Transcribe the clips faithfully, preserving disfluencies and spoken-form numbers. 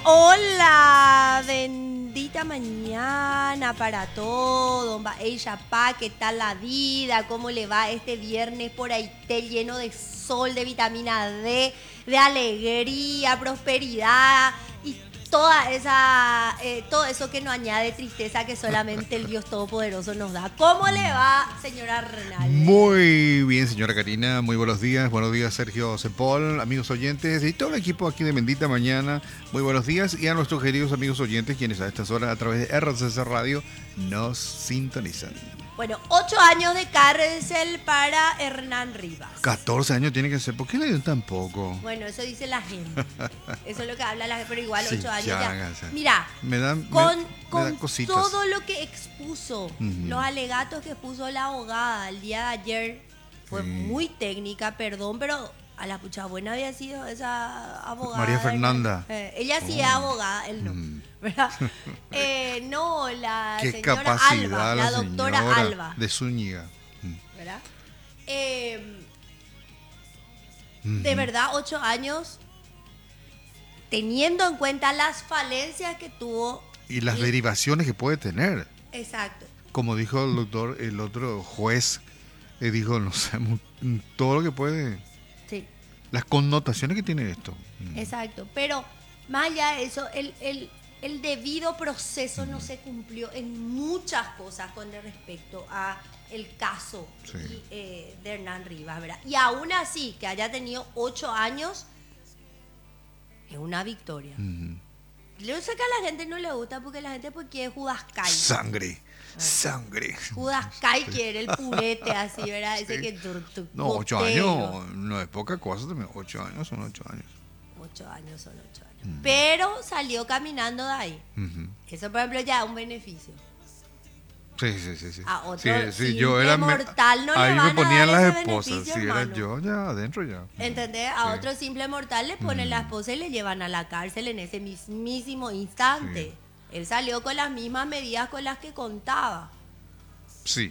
Hola, bendita mañana para todos. Ella pa, ¿qué tal la vida? ¿Cómo le va este viernes por ahí? Té lleno de sol, de vitamina D, de alegría, prosperidad y toda esa, eh, todo eso que nos añade tristeza que solamente el Dios Todopoderoso nos da. ¿Cómo le va, señora Renal? Muy bien, señora Karina. Muy buenos días. Buenos días, Sergio Cepol, amigos oyentes y todo el equipo aquí de Bendita Mañana. Muy buenos días. Y a nuestros queridos amigos oyentes, quienes a estas horas a través de R C C Radio nos sintonizan. Bueno, ocho años de cárcel para Hernán Rivas. catorce años tiene que ser. ¿Por qué le dieron tan poco? Bueno, eso dice la gente. Eso es lo que habla la gente, pero igual ocho Sí, años ya, ya. ya, ya. Mira, Me dan, con, me, con me dan cositas. todo lo que expuso, Ujú. los alegatos que expuso la abogada el día de ayer, fue Sí. muy técnica, perdón, pero a la pucha buena había sido esa abogada. María Fernanda. Eh, ella sí Oh. es abogada, él no. Mm. ¿Verdad? Eh, no, la Qué señora capacidad Alba, la, la doctora señora Alba. de Zúñiga. ¿Verdad? Eh, Mm. de verdad, ocho años, teniendo en cuenta las falencias que tuvo. Y las y- derivaciones que puede tener. Exacto. Como dijo el doctor, el otro juez, eh, dijo, no sé, mu- todo lo que puede, Sí, las connotaciones que tiene esto. Mm. exacto. Pero más allá de eso, el, el, el debido proceso no se cumplió en muchas cosas con respecto a el caso Sí. y, eh, de Hernán Rivas, ¿verdad? Y aún así, que haya tenido ocho años, es una victoria. Mm. Yo sé que a la gente no le gusta porque la gente pues quiere Judas Kai. Sangre, sangre. Judas Kai quiere el purete así, ¿verdad? Ese Sí. que tu- tu- No, ocho botero. años no es poca cosa también. Ocho años son ocho años. Ocho años son ocho años. Mm. Pero salió caminando de ahí. Ujú. Eso, por ejemplo, ya es un beneficio. Sí, sí, sí, sí. A otro Sí, sí, simple yo era me- mortal no le ahí van me a ponían dar las ese esposas. beneficio, Si era hermano. yo, ya adentro ya. ¿Entendés? A Sí. otro simple mortal le ponen Mm. la esposa y le llevan a la cárcel en ese mismísimo instante. Él salió con las mismas medidas con las que contaba. Sí.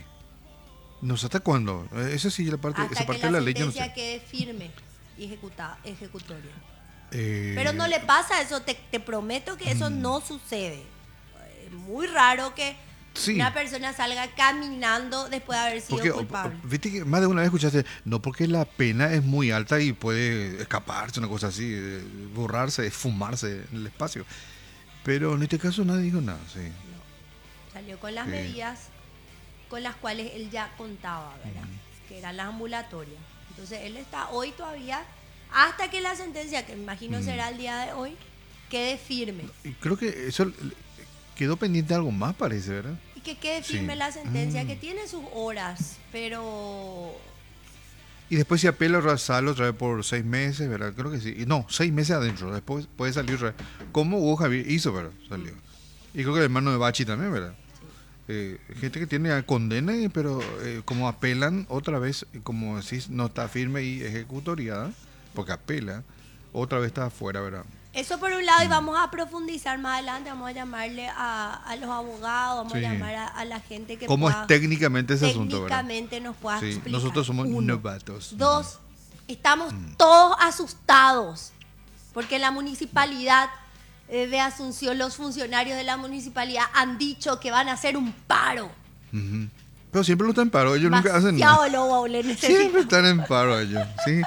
No sé hasta cuándo. Eh, Esa sí, la parte, Hasta esa que parte la de la ley yo no sentencia sé. quede firme y ejecutada, ejecutoria. Eh, Pero no le pasa eso, te, te prometo que eso no sucede. Es muy raro que Sí. una persona salga caminando después de haber sido Porque, o- culpable. o- viste que más de una vez escuchaste, no porque la pena es muy alta y puede escaparse, una cosa así, eh, borrarse, esfumarse en el espacio. Pero en este caso nadie dijo nada, sí. Salió con las Sí. medidas con las cuales él ya contaba, ¿verdad? Que eran las ambulatorias. Entonces él está hoy todavía, hasta que la sentencia, que me imagino Mm. será el día de hoy, quede firme. Y creo que eso l- quedó pendiente algo más, parece, ¿verdad? Y que quede Sí. firme la sentencia, Mm. que tiene sus horas, pero Y después si apela, sale otra vez por seis meses, ¿verdad? Creo que sí. Y no, seis meses adentro, después puede salir otra vez. Como Hugo Javier hizo, ¿verdad? Salió. Y creo que el hermano de Bachi también, ¿verdad? Eh, gente que tiene condena, y- pero eh, como apelan otra vez, como decís, no está firme y ejecutoriada, porque apela, otra vez está afuera, ¿verdad? eso por un lado, y vamos a profundizar más adelante, vamos a llamarle a, a los abogados, vamos Sí. a llamar a, a la gente que ¿Cómo pueda, es técnicamente ese asunto, verdad? técnicamente nos pueda Sí, explicar. nosotros somos Uno. novatos. Dos, estamos Mm. todos asustados porque la municipalidad eh, de Asunción, los funcionarios de la municipalidad han dicho que van a hacer un paro. Ujú. Pero siempre lo están en paro, ellos nunca hacen Demasiado nada. lobo le necesito. Siempre están en paro ellos, ¿sí?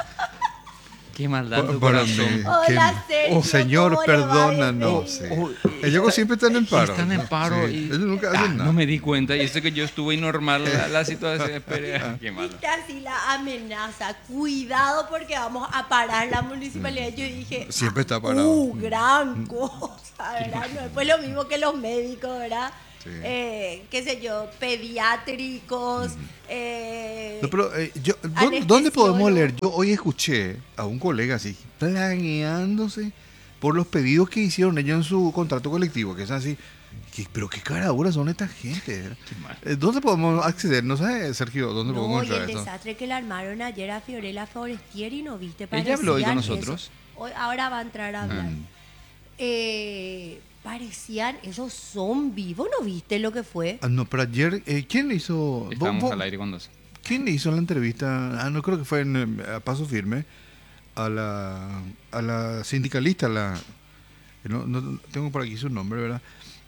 Qué maldad Pa- tu para corazón. mí. Hola, que- Sergio, oh, Señor, ¿cómo le va? perdónanos. Sí. Bienvenido. Oh, Ellos siempre están en paro. Están en paro Sí, y ellos nunca Ah, hacen nada. no me di cuenta y eso que yo estuve normal la, la situación. Espera, qué mal. Viste así la amenaza, cuidado porque vamos a parar la municipalidad. Yo dije, Siempre está parado. uh, gran cosa, ¿verdad? No es pues lo mismo que los médicos, ¿verdad? Sí. Eh, qué sé yo, pediátricos, eh, No, pero, eh, yo, ¿dó- ¿dónde podemos anestesiólogo. leer? Yo hoy escuché a un colega así, planeándose por los pedidos que hicieron ellos en su contrato colectivo, que es así. ¿Qué- pero qué caraduras son esta gente. mal. Eh, ¿Dónde podemos acceder? No sé, Sergio, ¿dónde No, podemos y el entrar eso? desastre que le armaron ayer a Fiorella Forestieri, ¿no viste? Ella habló hoy con Parecían nosotros. eso- Hoy, ahora va a entrar a hablar. Mm. Eh, parecían esos zombies. ¿Vos no viste lo que fue? Ah, no, pero ayer, eh, ¿quién le hizo? Estábamos vos- al aire cuando se- ¿Quién le hizo la entrevista? Ah, no creo que fue en, eh, a Paso Firme a la, a la sindicalista, la que no, no- no tengo por aquí su nombre, ¿verdad?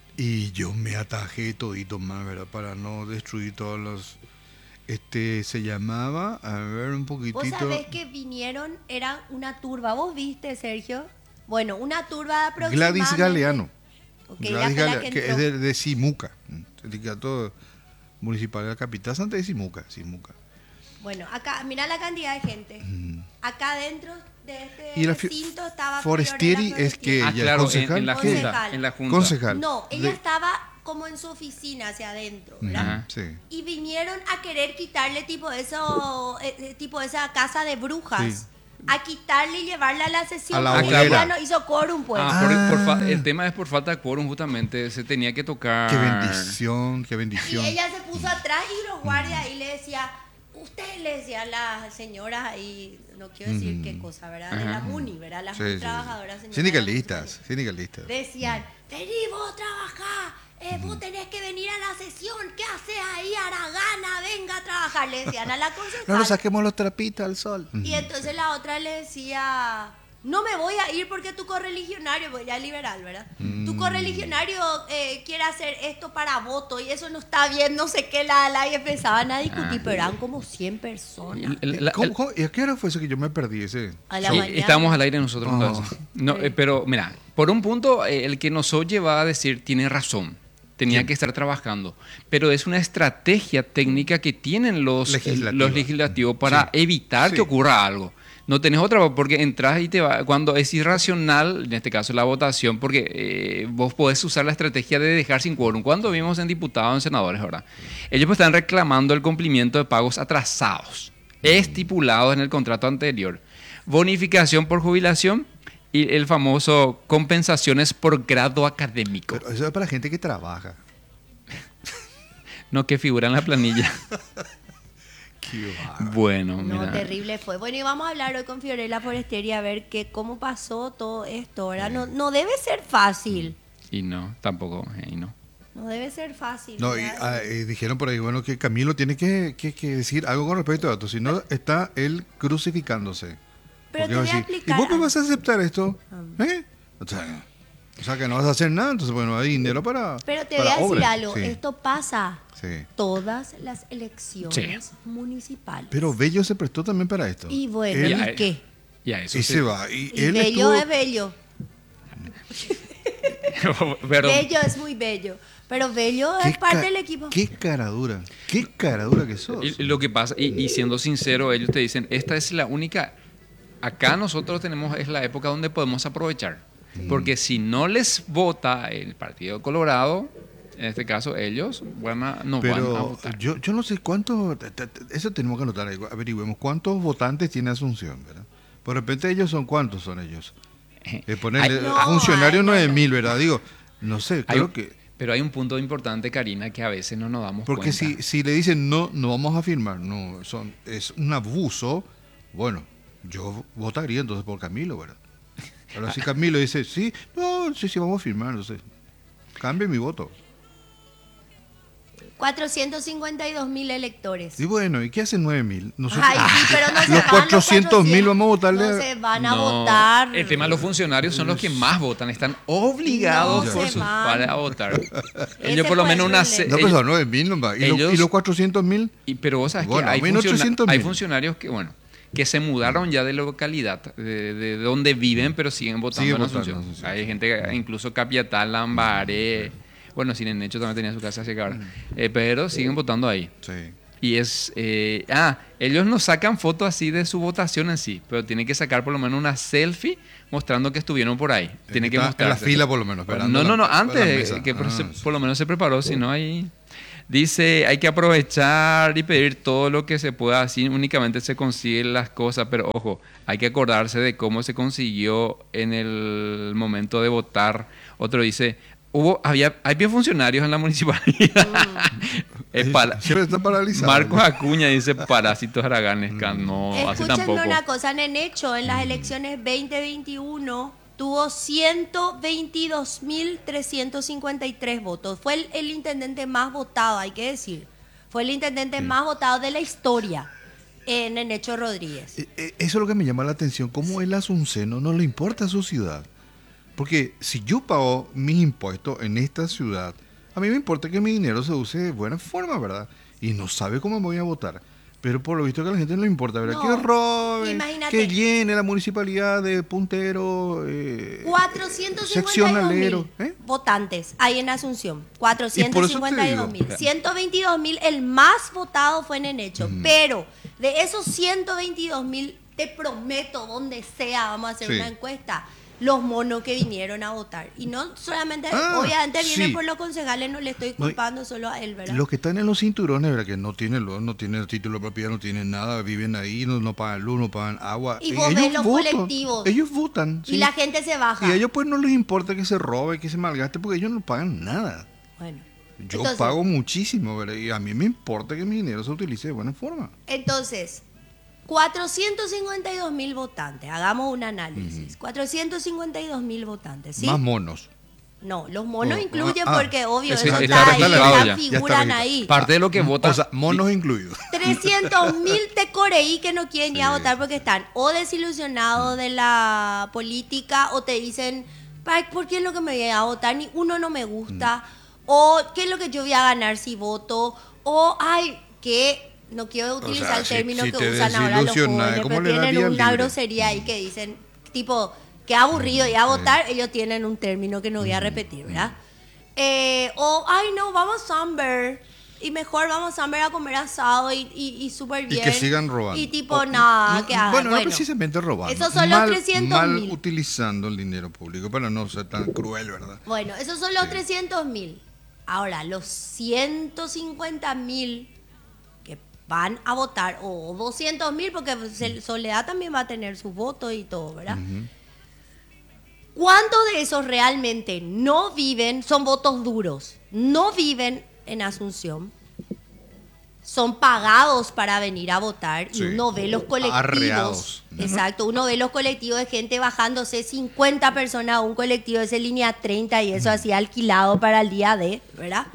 Y yo me atajé todito más, ¿verdad? Para no destruir todos los... Este, se llamaba, a ver un poquitito... Vos sabés que vinieron, era una turba. ¿Vos viste, Sergio? Bueno, una turba de aproximadamente... Gladys Galeano. Ok, Gladys ya fue la Galeano, que que es entró. de, de Simuca, sindicato municipal de la capital Santa de Simuca, Simuca. Bueno, acá, mira la cantidad de gente. Mm. Acá dentro de este Y la fi- recinto estaba Forestieri Fiorella es que Ah, ella claro, en, concejal. en la Concejal. junta. En la junta. Concejal. No, ella De- estaba como en su oficina hacia adentro, ¿verdad? Ajá. Sí. Y vinieron a querer quitarle tipo eso, eh, eh, tipo esa casa de brujas. Sí. A quitarle y llevarla a la sesión. A la porque hoguera. ella no hizo quórum, pues. Ah, por- por fa- Ah. el tema es por falta de quórum, justamente. Se tenía que tocar. Qué bendición, qué Y bendición. ella se puso atrás y los guardias ahí le decía, usted le decía a las señoras ahí, no quiero decir qué cosa, ¿verdad? De la Ajá. MUNI, ¿verdad? Las Sí, sí, sí. trabajadoras. señoras Sindicalistas, de la MUNI. sindicalistas. Decían, vení vos trabajá, eh, vos tenés que venir a la sesión, ¿qué haces ahí, Aragana? Venga a trabajar, le decían a la concejal. No nos saquemos los trapitos al sol. Y entonces la otra le decía, no me voy a ir porque tu correligionario, pues ya es liberal, ¿verdad? Tu Mm. correligionario eh, quiere hacer esto para voto y eso no está bien, no sé qué, la, la, y empezaban a discutir, Ah. pero eran como cien personas. El- el- la- ¿Cómo- el- cómo- ¿Y a qué hora fue eso que yo me perdí ese? A la Sí, mañana. estábamos al aire nosotros. Oh. entonces. No, Sí. eh, pero mira, por un punto, eh, el que nos oye va a decir, tiene razón. Tenía que estar trabajando. Pero es una estrategia técnica que tienen los, Legislativa. los legislativos para Sí. evitar Sí. que ocurra algo. No tenés otra, porque entras y te va. Cuando es irracional, en este caso la votación, porque eh, vos podés usar la estrategia de dejar sin quórum. Cuando vimos en diputados, en senadores, ¿verdad? Ellos pues están reclamando el cumplimiento de pagos atrasados, estipulados en el contrato anterior. Bonificación por jubilación y el famoso compensaciones por grado académico. Pero eso es para gente que trabaja. No que figura en la planilla. Qué bárbaro. Bueno, No, mira. terrible fue. Bueno, y vamos a hablar hoy con Fiorella Forestieri a ver que, cómo pasó todo esto, ¿verdad? No, no debe ser fácil. Y no, tampoco, y no. No debe ser fácil. No, y, ¿verdad? ah, eh, dijeron por ahí, bueno, que Camilo tiene que, que- que decir algo con respecto a esto, si no está él crucificándose. Pero Porque te va voy a decir, explicar ¿y vos me algo. vas a aceptar esto? ¿Eh? O sea, o sea, que no vas a hacer nada, entonces bueno, hay dinero para Pero te para voy a decir obras. algo, Sí, esto pasa sí. todas las elecciones Sí. municipales. Pero Bello se prestó también para esto. Y bueno, Él- Ya, ¿y eh, qué? Y a eso y sí. se va. Y, Y él bello estuvo- es bello. Pero, Bello es muy bello. Pero bello qué es parte ca- del equipo. Qué caradura, qué caradura que sos. y- y lo que pasa, y, y siendo sincero, ellos te dicen, esta es la única, acá nosotros tenemos, es la época donde podemos aprovechar. Porque si no les vota el Partido Colorado, en este caso ellos, van a, no van a Pero votar. yo, yo no sé cuántos, t- t- eso tenemos que anotar, ahí, averigüemos cuántos votantes tiene Asunción, ¿verdad? Por repente ellos son, ¿cuántos son ellos? Eh, ponerle Ay, no, funcionarios ay, no, nueve no. mil, ¿verdad? Digo, no sé, Hay- creo que... Pero hay un punto importante, Karina, que a veces no nos damos Porque cuenta. si, si le dicen no, no vamos a firmar, no, son, es un abuso, bueno, yo votaría entonces por Camilo, ¿verdad? Ahora si Camilo dice, sí, no, sí, sí, vamos a firmar, entonces, cambie mi voto. cuatrocientos cincuenta y dos mil electores. Y bueno, ¿y qué hacen nueve mil? Nosotros, Ay, sí, pero no se los van cuatrocientos mil vamos a votarle. No se van a No, votar. El tema de los funcionarios son los que más votan, están obligados No por se sus van. padres a votar. Ese Ellos por lo fue menos el una... problema. se- No, pero ellos- son nueve mil nomás. ¿Y, los- ellos- ¿Y los cuatrocientos mil? y- pero vos sabes Bueno, que hay, menos funciona- ochocientos hay mil. funcionarios que, bueno, que se mudaron ya de localidad, de, de donde viven, pero siguen votando Siguen en votando, Asunción. Asunción. Hay gente, que- incluso Capiatá, Lambaré, bueno, sin el hecho también tenía su casa hacia acá, eh, pero siguen votando ahí. Sí. Y es, eh, ah, ellos no sacan fotos así de su votación en sí, pero tienen que sacar por lo menos una selfie mostrando que estuvieron por ahí. Tienen que Está mostrar. en la fila por lo menos, esperando No, no, no, la- la antes, mesa. que por, Ah, se- sí. por lo menos se preparó, si no hay... Dice, hay que aprovechar y pedir todo lo que se pueda, así únicamente se consiguen las cosas, pero ojo, hay que acordarse de cómo se consiguió en el momento de votar. Otro dice, hubo, había, hay bien funcionarios en la municipalidad. Es para- Siempre está paralizado. Marcos Acuña dice parásitos haraganes, can- no, así Escúchenme tampoco. una cosa, Nenecho, en las elecciones veinte veintiuno tuvo ciento veintidós mil trescientos cincuenta y tres votos. Fue el, el intendente más votado, hay que decir. Fue el intendente más votado de la historia, eh, Nenecho Rodríguez. Eh, eh, Eso es lo que me llama la atención. ¿Cómo él asunceno no le importa su ciudad? Porque si yo pago mis impuestos en esta ciudad, a mí me importa que mi dinero se use de buena forma, ¿verdad? Y no sabe cómo me voy a votar. Pero por lo visto que a la gente no le importa, ¿verdad? No, Que robe, imagínate. que llene la municipalidad de punteros, eh, cuatrocientos cincuenta y dos seccionaleros. mil ¿eh? votantes hay en Asunción. Y por cuatrocientos eso te cincuenta y dos mil. digo. ciento veintidós mil, el más votado fue en Enecho. Ujú. Pero de esos ciento veintidós mil, te prometo, donde sea, vamos a hacer Sí. una encuesta. Los monos que vinieron a votar. Y no solamente, Ah, obviamente vienen sí. por los concejales, no le estoy No, y- culpando solo a él, ¿verdad? Los que están en los cinturones, ¿verdad? Que no tienen luz, no tienen título de propiedad, no tienen nada, viven ahí, no, no pagan luz, no pagan agua. Y vos ves los colectivos. Ellos votan. Y ¿sí? la gente se baja. Y a ellos pues no les importa que se robe, que se malgaste, porque ellos no pagan nada. Bueno. Yo Entonces- pago muchísimo, ¿verdad? Y a mí me importa que mi dinero se utilice de buena forma. Entonces, cuatrocientos cincuenta y dos mil votantes, hagamos un análisis. cuatrocientos cincuenta y dos mil votantes, ¿sí? Más monos. No, los monos Oh, incluyen ah, porque, obvio, ese eso está está ahí, registrado ya ya. figuran Ya está ahí. Parte de lo que vota. O sea, monos incluidos. trescientos mil tecoreí que no quieren ir a Sí. votar porque están o desilusionados de la política o te dicen, "Ay, ¿por qué es lo que me voy a votar? Ni uno no me gusta. O, ¿qué es lo que yo voy a ganar si voto? O, ay, que no quiero utilizar sea, el si- término si que te usan ahora los desilusionas, jóvenes, ¿cómo pero le tienen daría una libre? grosería ahí que dicen, tipo, qué aburrido ir a votar, ellos tienen un término que no voy a repetir, ¿verdad? Eh, o, ay, no, vamos a Samber. Y mejor vamos a Samber a comer asado y, y, y súper Y bien. que sigan robando. Y tipo, O- nada, no, que hagan. Bueno, Bueno, no precisamente robando. esos son los Mal- trescientos Mal mil. utilizando el dinero público, para no ser tan cruel, ¿verdad? Bueno, esos son los Sí. trescientos mil. Ahora, los ciento cincuenta mil que van a votar, o doscientos mil, porque se- Soledad también va a tener su voto y todo, ¿verdad? ¿Cuántos de esos realmente no viven, son votos duros, no viven en Asunción? Son pagados para venir a votar y Sí. uno ve los colectivos. Arreados. Exacto, uno ve los colectivos de gente bajándose cincuenta personas a un colectivo de esa línea treinta y eso así alquilado para el día de, ¿verdad?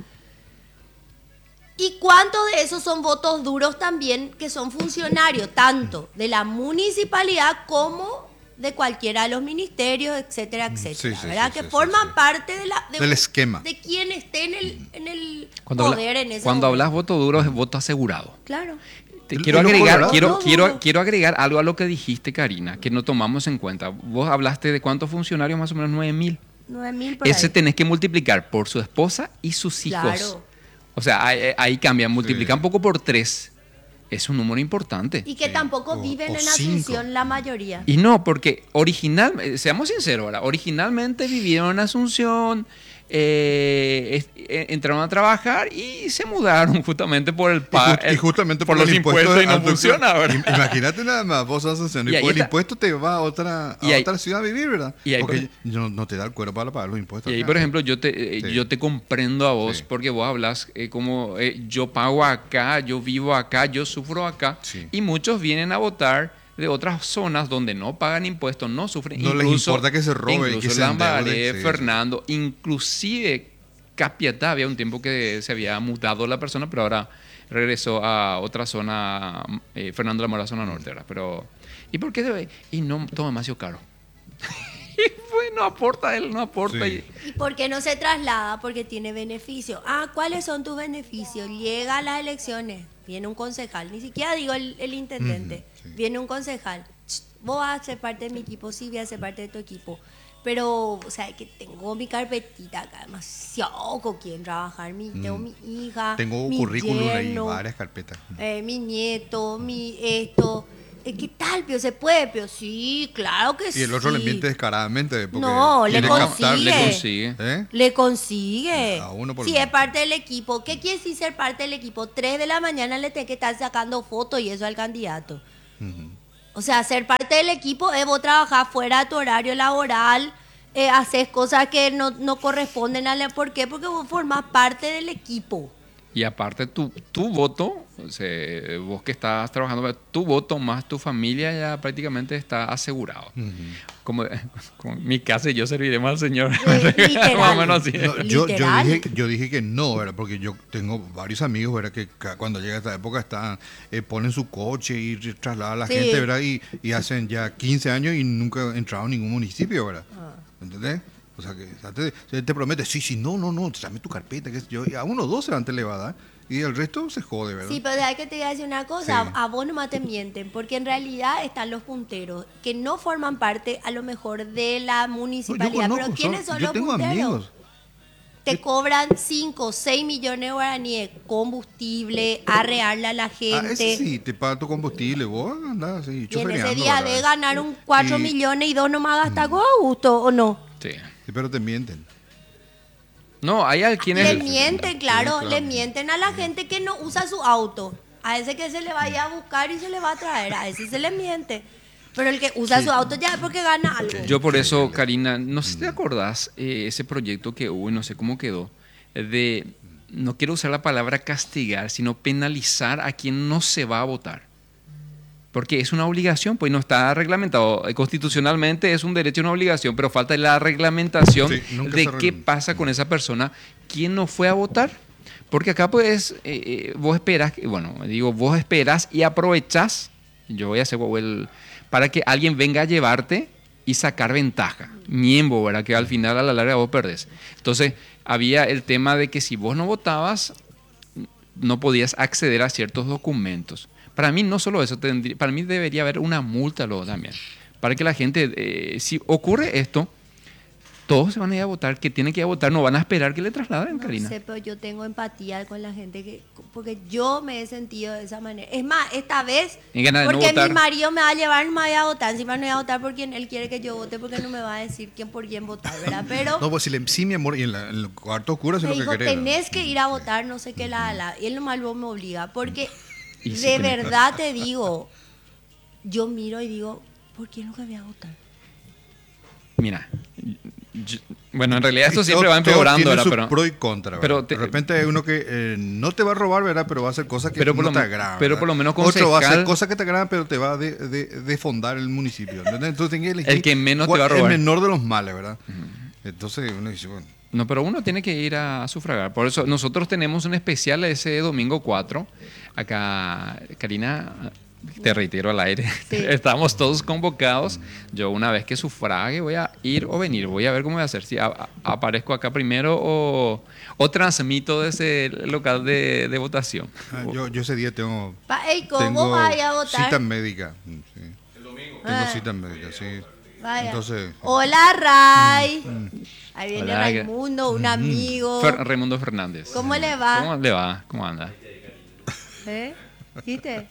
¿Y cuántos de esos son votos duros también que son funcionarios, tanto de la municipalidad como de cualquiera de los ministerios, etcétera, etcétera, Sí, sí, ¿verdad? sí, que sí, forman sí, sí. parte de la, de- Del esquema. de quien esté en el, en el Cuando, habla- poder en ese cuando momento. hablas voto duro es voto asegurado. Claro. Te ¿Y quiero los agregar, colorados? quiero, No, quiero, no. quiero agregar algo a lo que dijiste, Karina, que no tomamos en cuenta. Vos hablaste de cuántos funcionarios, más o menos nueve mil. nueve mil por Ese ahí. tenés que multiplicar por su esposa y sus hijos. Claro. O sea, ahí, ahí cambia, multiplica Sí. un poco por tres. Es un número importante. Y que Sí, tampoco o- viven o en cinco. Asunción la mayoría. Y no, porque original, eh, seamos sinceros ahora, originalmente vivieron en Asunción, eh, es- eh, entraron a trabajar y se mudaron justamente por el Y, pa- ju- y el- justamente por por, los el impuestos y no al- funciona, ¿verdad? Im- Imagínate nada más, vos sos asociado Y y ahí por el está. impuesto te va a otra, a Y ahí- otra ciudad a vivir, ¿verdad? y ahí, Porque por- no, no te da el cuero para pagar los impuestos. Y ahí, acá. por ejemplo, yo te, eh, Sí. yo te comprendo a vos Sí. porque vos hablas eh, como eh, yo pago acá, yo vivo acá, yo sufro acá. Sí. Y muchos vienen a votar de otras zonas donde no pagan impuestos, no sufren. No les incluso, importa que se robe y Incluso que se Lambaré, endeude, sí, Fernando, inclusive Capiatá, había un tiempo que se había mudado la persona, pero ahora regresó a otra zona, eh, Fernando Lamora, zona norte, ¿verdad? Pero, ¿y por qué debe? Y no, todo demasiado caro. Y pues no aporta él, no aporta. Sí. Y- ¿Y por qué no se traslada? Porque tiene beneficios. Ah, ¿cuáles son tus beneficios? Llega a las elecciones, viene un concejal, ni siquiera digo el, el intendente, Ujú, sí. viene un concejal. "Ch, vos vas a ser parte de mi equipo, sí, voy a ser parte de tu equipo. Pero, o sea, que tengo mi carpetita acá, demasiado con quien trabajar. Mi, Tengo mi hija, Tengo mi currículum ahí, yerno, varias carpetas. eh, mi nieto, mi esto. Eh, ¿Qué tal, Pio? ¿Se puede, Pio? Sí, claro que sí. Y el otro le miente descaradamente. Porque No, le quiere captar- consigue. Le consigue. ¿Eh? Le consigue. A uno por Si uno. es parte del equipo. ¿Qué quiere decir ser parte del equipo? Tres de la mañana le tenés que estar sacando fotos y eso al candidato. Ujú. O sea, ser parte del equipo es vos trabajar fuera de tu horario laboral, eh, haces cosas que no, no corresponden a la... ¿Por qué? Porque vos formás parte del equipo. Y aparte tu, tu voto, o sea, vos que estás trabajando, tu voto más tu familia ya prácticamente está asegurado. Como, como en mi casa y yo serviremos al Señor. Eh, literal. Más o menos así. No, yo, yo, Literal. dije, yo dije que no, ¿verdad? Porque yo tengo varios amigos, ¿verdad? Que ca- cuando llega esta época están, eh, ponen su coche y trasladan a la Sí. gente, ¿verdad? Y, y hacen ya quince años y nunca han entrado a ningún municipio, ¿verdad? ¿entendés? O sea, que o sea, te, te te promete, sí, sí, no, no, no, tráeme tu carpeta, que yo, y a uno o dos se te le va a dar, y el resto se jode, ¿verdad? Sí, pero hay que te voy a decir una cosa, Sí. a, a vos nomás te mienten, porque en realidad están los punteros, que no forman parte a lo mejor de la No, yo municipalidad, conozco, pero ¿quiénes son yo los tengo punteros? amigos. Te cobran cinco, seis millones de guaraníes, combustible, arrearle a la Ah, gente. ese sí, te paga tu combustible, vos andás así, Y en chofereando, ese día ¿verdad? de ganar un cuatro Y- millones y dos nomás gastar con gusto, ¿o no? Sí. Sí, pero te mienten. No, hay a quienes... Le mienten, claro, Sí, claro. le mienten a la gente que no usa su auto. A ese que se le vaya a buscar y se le va a traer, a ese se le miente. Pero el que usa su auto ya es porque gana algo. Yo por eso, Karina, no sé si te acordás eh, ese proyecto que hubo y no sé cómo quedó, de, no quiero usar la palabra castigar, sino penalizar a quien no se va a votar. Porque es una obligación, pues no está reglamentado. Eh, Constitucionalmente es un derecho y una obligación, pero falta la reglamentación Sí, nunca de se qué reglamenta. pasa con esa persona, quién no fue a votar. Porque acá pues eh, eh, vos esperás, que- bueno, digo, vos esperás y aprovechás, yo voy a hacer el, para que alguien venga a llevarte y sacar ventaja. Miembo, ¿verdad? Que al final a la larga vos perdés. Entonces había el tema de que si vos no votabas, no podías acceder a ciertos documentos. Para mí no solo eso, tendría, para mí debería haber una multa luego también. Para que la gente, eh, si ocurre esto, todos se van a ir a votar, que tienen que ir a votar, no van a esperar que le trasladen, No Karina. sé, pero yo tengo empatía con la gente que, porque yo me he sentido de esa manera. Es más, esta vez, Y ganas de no porque votar. mi marido me va a llevar, no me voy a votar, encima no voy a votar por quien él quiere que yo vote, porque no me va a decir quién por quién votar, ¿verdad? Pero No, pues si le, sí, mi amor, y en, la, en el cuarto oscuro es me lo que dijo, querés. ¿no? tenés que ir a votar, no sé qué, la, la. Y él nomás luego me obliga, porque Y sí, de con- verdad te digo, yo miro y digo, ¿por qué no voy a votar? Mira, yo- bueno, en realidad esto Y siempre todo- va empeorando, todo ¿verdad? tiene su Pero, pro y contra, pero ¿verdad? te- de repente hay uno que eh, no te va a robar, ¿verdad? Pero va a hacer cosas que Pero por no lo te men- agradan. pero ¿verdad? por lo menos Otro va a hacer concejal- cosas que te agradan, pero te va a de, de, defondar el municipio. ¿Entendés? Entonces tienes que elegir El que menos te cuál- va a robar. El menor de los males, ¿verdad? Entonces uno dice, bueno, no, pero uno tiene que ir a, a sufragar. Por eso nosotros tenemos un especial ese domingo cuatro. Acá, Karina, te reitero al aire, Sí. estamos todos convocados. Yo una vez que sufrague voy a ir o venir, voy a ver cómo voy a hacer. Si a- a- aparezco acá primero o, o transmito desde el local de, de votación. ah, yo, yo ese día tengo, Pa, ey, ¿cómo tengo vaya a votar? cita médica. mm, sí. Tengo Ah. cita médica, sí. Vaya. Entonces, mm, Hola, Ray. Ahí viene Hola, que- Raimundo, un amigo. Fer- Raimundo Fernández. ¿Cómo le va? ¿Cómo le va? ¿Cómo anda? ¿Eh? ¿Viste?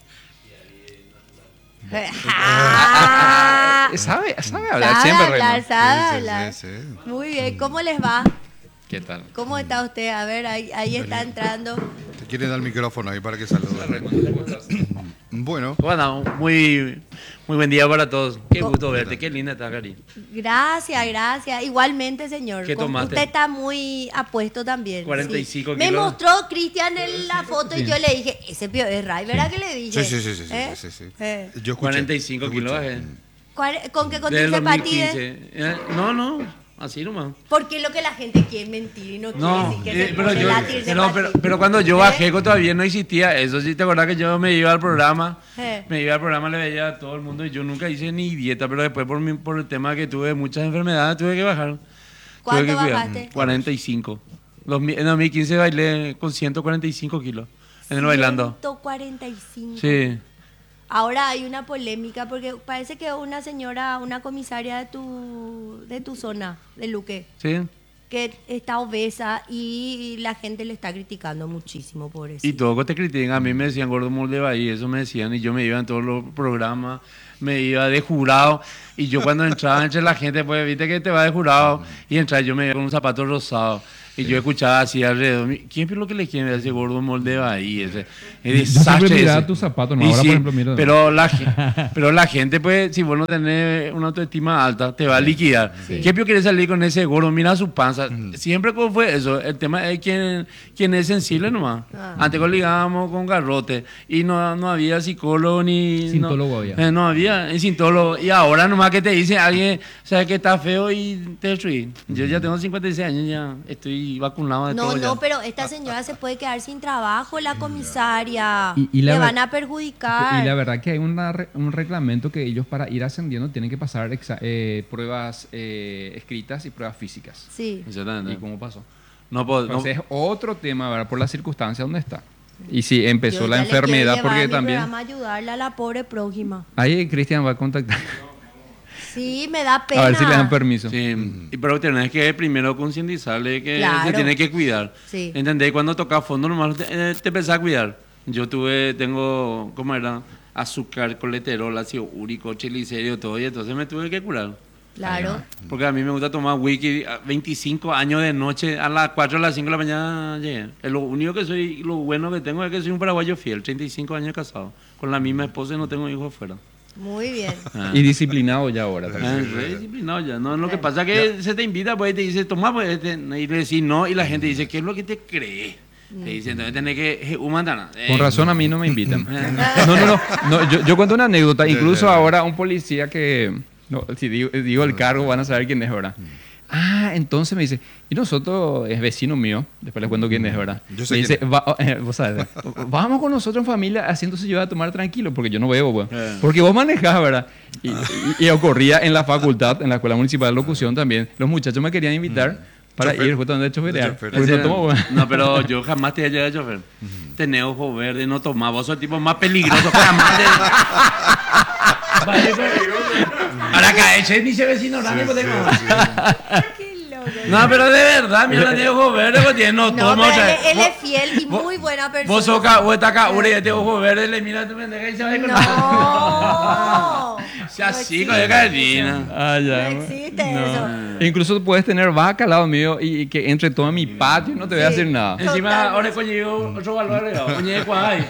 Ah, Eh, ¿Sabe, sabe hablar sabe siempre, hablar, Raimundo? sabe Sí, sí, hablar. sí, sí. Muy bien, ¿cómo les va? ¿Qué tal? ¿Cómo está usted? A ver, ahí, ahí está entrando. te quieren dar el micrófono ahí para que salude. Bueno, Bueno, muy, muy buen día para todos. Qué Co- gusto verte. Qué linda está, Cari. Gracias, gracias. Igualmente, señor. ¿Qué Con- tomaste? Usted está muy apuesto también. cuarenta y cinco Me kilos. mostró Cristian en la foto y yo le dije, ese pío es Ray, ¿verdad que le dije? sí, sí, sí, sí, sí, ¿Eh? sí, sí. Eh. Yo escuché, cuarenta y cinco yo kilos. escuché. eh. ¿Cuál- ¿Con qué Desde el contiene dos mil patines? quince. Eh, No, no. Así nomás. Porque es lo que la gente quiere mentir y no quiere No, decir que eh, se pero, pone yo, látiz de pero, pero, patín. pero cuando yo ¿Eh? bajé todavía no existía eso. Sí, te acordás que yo me iba al programa, Eh. me iba al programa, le veía a todo el mundo y yo nunca hice ni dieta, pero después por, mi, por el tema que tuve muchas enfermedades tuve que bajar. ¿Cuánto Tuve que cuidar. bajaste? cuarenta y cinco. Los mi- en dos mil quince bailé con ciento cuarenta y cinco kilos en el bailando. ciento cuarenta y cinco. Sí. Ahora hay una polémica porque parece que una señora, una comisaria de tu, de tu zona, de Luque, Sí. que está obesa y la gente le está criticando muchísimo por eso. Y todo te critican. A mí me decían gordo molde ahí, eso me decían. Y yo me iba en todos los programas, me iba de jurado. Y yo cuando entraba entre la gente, pues viste que te va de jurado. Y entraba yo me iba con un zapato rosado. Y yo escuchaba así alrededor. ¿Quién es lo que le quiere ese gordo molde ahí? Ese, ese Yo siempre miraba ese. tus zapatos, ¿no? Y Ahora, sí, por ejemplo, miro- Pero la, ge- pero la gente, pues, si vos no tenés una autoestima alta, te va a liquidar. ¿Qué pio quiere salir con ese gordo? Mira su panza. Siempre como fue eso. El tema es quién, quién es sensible nomás. Ah. Antes ligábamos con garrote y no, no había psicólogo ni... Sintólogo no, había. eh, no había y sin todo lo, y ahora nomás que te dice alguien, sabes que está feo y te destruí. Yo ya tengo cincuenta y seis años, ya estoy vacunado de No, todo no, ya. pero esta señora se puede quedar sin trabajo, la comisaria. Y- y la Le ver- van a perjudicar. Y la verdad que hay una re- un reglamento que ellos para ir ascendiendo tienen que pasar exa- eh, pruebas eh, escritas y pruebas físicas. Sí. Exactamente. ¿Y cómo pasó? No puedo, no- Entonces es otro tema, ¿verdad? Por la circunstancia donde está. Y si empezó Yo la ya le quiero enfermedad, llevar porque a mi también... programa a ayudarle a la pobre prójima. Ahí Cristian va a contactar. Sí, me da pena. A ver si le dan permiso. Sí, y pero tenés que primero concientizarle que Claro. se tiene que cuidar. Sí. ¿Entendés? Cuando toca fondo nomás te, eh, te empezás a cuidar. Yo tuve, tengo, ¿cómo era? Azúcar, colesterol, ácido úrico, triglicéridos, todo, y entonces me tuve que curar. Claro. Porque a mí me gusta tomar whisky, a veinticinco años de noche, a las cuatro a las cinco de la mañana llegué. Es lo único que soy, lo bueno que tengo es que soy un paraguayo fiel, treinta y cinco años casado, con la misma esposa y no tengo hijos afuera. Muy bien. Ah. Y disciplinado ya ahora Ah, también. re disciplinado ya. No, lo que pasa es que se te invita, pues y te dice, toma, pues, este", y le decís no, y la gente dice, ¿qué es lo que te cree? Te dice, entonces tenés que, uh, mandana. Con razón a mí no me invitan. No, no, no. no, yo, yo cuento una anécdota. Incluso ahora un policía que... No, si digo, digo el cargo van a saber quién es, ¿verdad? Ah, entonces me dice, y nosotros, es vecino mío, después les cuento quién es, ¿verdad? Yo sé me dice, quién "Va- eh, vos sabes, vamos con nosotros en familia haciéndose llevar a tomar tranquilo, porque yo no veo, pues. Eh. Porque vos manejás, ¿verdad? Y, y- y ocurría en la facultad, en la Escuela Municipal de Locución también, los muchachos me querían invitar para Chofer. ir justamente a choferear. De chofer. Porque no tomo, pues. No, pero yo jamás te voy a llevar a chofer. Tenés ojo verde, no tomás. Vos sos el tipo más peligroso que jamás te... Vale, pues. Ahora cae, ni se vecino, nada, pues tengo. Qué loco. No, pero de verdad, mira, tiene ojo verde, pues tiene no No, toma. pero o sea, él, él vos- es fiel y vos- muy buena persona. Vos sos acá, vos estás acá, una y tiene ojo verde, le mira a tu pendeja y se va a ir con No. sea No así, existe con el eso. cardina. Ah, ya. No existe No. eso. Incluso puedes tener vaca al lado mío y, y que entre todo en mi patio y no te voy a Sí. decir nada. Totalmente. Encima, ahora coño, yo otro valor agregado. Coño, de cuál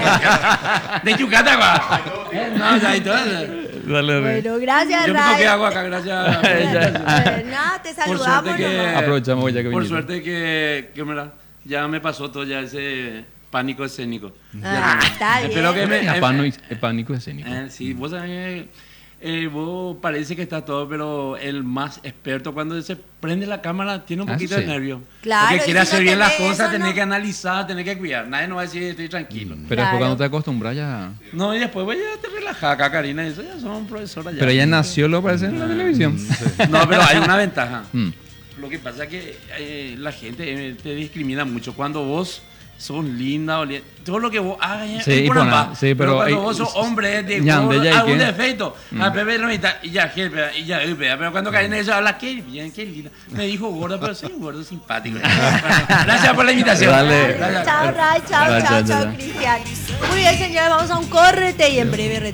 de Yucatán, va. Eh, No, ya, entonces. Dale, Rey. Bueno, gracias, Yo me Ray. toqué agua acá, gracias. Eh, Nada, te Por saludamos. suerte que, nomás. Aprovechamos ya que por viniste. suerte que, que mira, ya me pasó todo ya ese pánico escénico. Ah, Ya- está bien. Espero que me... Es pánico, es pánico escénico. Eh, sí, vos sabés que eh, vos parece que está todo, pero el más experto cuando se prende la cámara tiene un Ah, poquito sí. de nervio. Claro, Porque y quiere si no hacer bien las tenés cosas, eso, tener no. que analizar, tener que cuidar. Nadie nos va a decir estoy tranquilo. Pero Claro. después cuando te acostumbras ya... No, y después voy a te relajar acá, Karina, eso ya son profesoras ya. Pero ella nació, lo parece, en la televisión. No, pero hay una ventaja. Mm. Lo que pasa es que eh, la gente eh, te discrimina mucho. Cuando vos sos linda, oli- todo lo que vos hagas Sí, es y por pona- ambas. sí, pero cuando hay- vos sos hombre de ñande, gordo, ya, ¿y algún qué? defecto, a Pepe lo mitad, y ya, jefe, y ya, y vea, pero cuando Karina eso habla, qué bien, qué linda. Me dijo gordo, pero soy un gordo simpático. Gracias por la invitación. Dale. Gracias. Chao, Ray. Chao, Chao, chao, chao, chao, chao. Cristian. Muy bien, señores, vamos a un correte y en breve retorno.